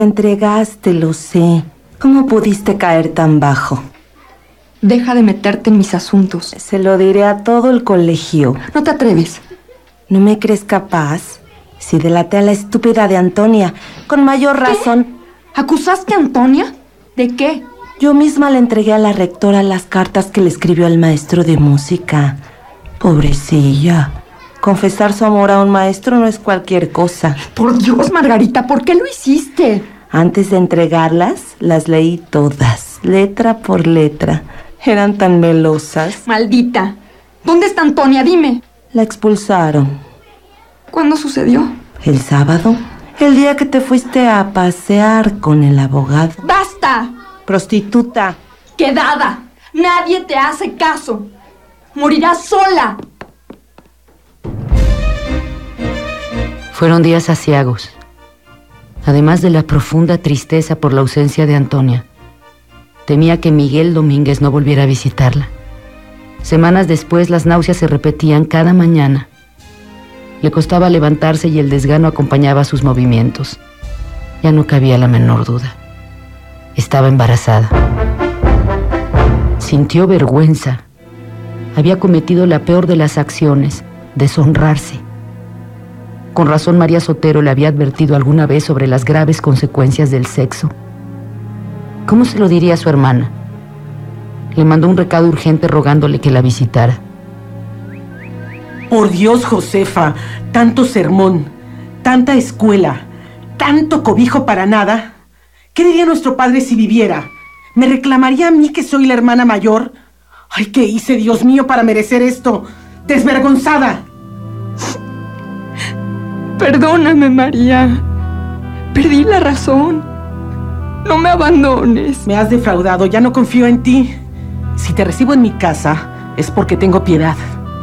Entregaste, lo sé. ¿Cómo pudiste caer tan bajo? Deja de meterte en mis asuntos. Se lo diré a todo el colegio. No te atreves. ¿No me crees capaz? Si delaté a la estúpida de Antonia, con mayor razón. ¿Acusaste a Antonia? ¿De qué? Yo misma le entregué a la rectora las cartas que le escribió al maestro de música. Pobrecilla. Confesar su amor a un maestro no es cualquier cosa. Por Dios, Margarita, ¿por qué lo hiciste? Antes de entregarlas, las leí todas, letra por letra. Eran tan melosas. Maldita. ¿Dónde está Antonia? Dime. La expulsaron. ¿Cuándo sucedió? ¿El sábado? El día que te fuiste a pasear con el abogado. ¡Basta! Prostituta. ¡Quedada! Nadie te hace caso. Morirás sola. Fueron días aciagos. Además de la profunda tristeza por la ausencia de Antonia, temía que Miguel Domínguez no volviera a visitarla. Semanas después, las náuseas se repetían cada mañana. Le costaba levantarse y el desgano acompañaba sus movimientos. Ya no cabía la menor duda. Estaba embarazada. Sintió vergüenza. Había cometido la peor de las acciones, deshonrarse. Con razón, María Sotero le había advertido alguna vez sobre las graves consecuencias del sexo. ¿Cómo se lo diría a su hermana? Le mandó un recado urgente rogándole que la visitara. Por Dios, Josefa, tanto sermón, tanta escuela, tanto cobijo para nada. ¿Qué diría nuestro padre si viviera? ¿Me reclamaría a mí que soy la hermana mayor? ¡Ay, qué hice, Dios mío, para merecer esto! ¡Desvergonzada! Perdóname, María. Perdí la razón. No me abandones. Me has defraudado, ya no confío en ti. Si te recibo en mi casa, es porque tengo piedad.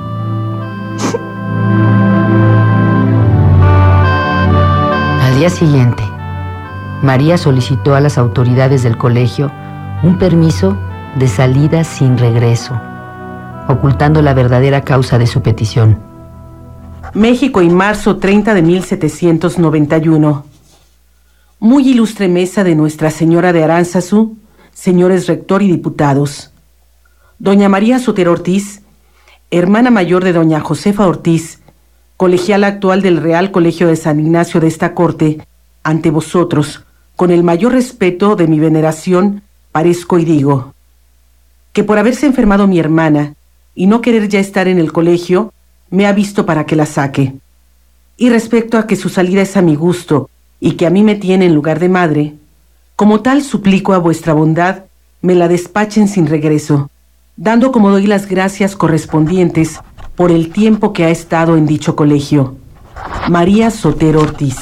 Al día siguiente, María solicitó a las autoridades del colegio un permiso de salida sin regreso, ocultando la verdadera causa de su petición. México y marzo 30 de 1791. Muy ilustre mesa de Nuestra Señora de Aránzazu, señores rector y diputados. Doña María Sotero Ortiz, hermana mayor de doña Josefa Ortiz, colegiala actual del Real Colegio de San Ignacio de esta corte, ante vosotros, con el mayor respeto de mi veneración, parezco y digo, que por haberse enfermado mi hermana y no querer ya estar en el colegio, me ha visto para que la saque. Y respecto a que su salida es a mi gusto y que a mí me tiene en lugar de madre, como tal suplico a vuestra bondad me la despachen sin regreso, dando como doy las gracias correspondientes por el tiempo que ha estado en dicho colegio. María Sotero Ortiz.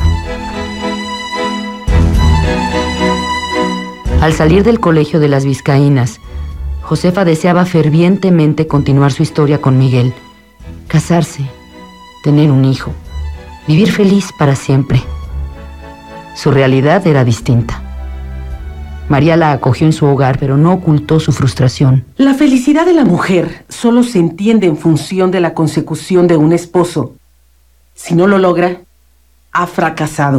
Al salir del colegio de las Vizcaínas, Josefa deseaba fervientemente continuar su historia con Miguel, casarse, tener un hijo, vivir feliz para siempre. Su realidad era distinta. María la acogió en su hogar, pero no ocultó su frustración. La felicidad de la mujer solo se entiende en función de la consecución de un esposo. Si no lo logra, ha fracasado.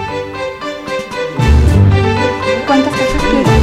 ¿Cuántas cosas quieres?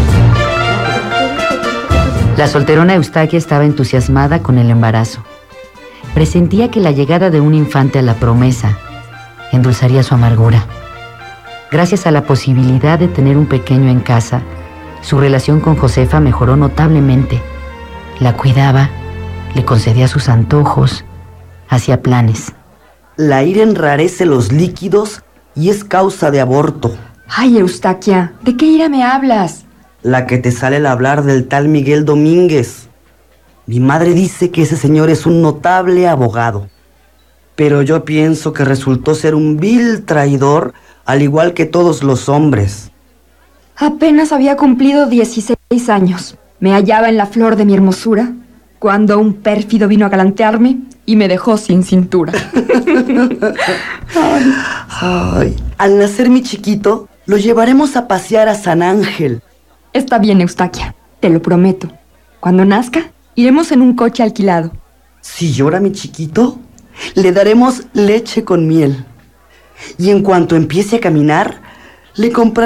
La solterona Eustaquia estaba entusiasmada con el embarazo. Presentía que la llegada de un infante a la promesa endulzaría su amargura. Gracias a la posibilidad de tener un pequeño en casa, su relación con Josefa mejoró notablemente. La cuidaba, le concedía sus antojos, hacía planes. La ira enrarece los líquidos y es causa de aborto. Ay, Eustaquia, ¿de qué ira me hablas? La que te sale al hablar del tal Miguel Domínguez. Mi madre dice que ese señor es un notable abogado, pero yo pienso que resultó ser un vil traidor, al igual que todos los hombres. Apenas había cumplido 16 años. Me hallaba en la flor de mi hermosura, cuando un pérfido vino a galantearme y me dejó sin cintura. Ay, al nacer mi chiquito, lo llevaremos a pasear a San Ángel. Está bien, Eustaquia, te lo prometo. Cuando nazca, iremos en un coche alquilado. Si llora mi chiquito, le daremos leche con miel. Y en cuanto empiece a caminar, le compraron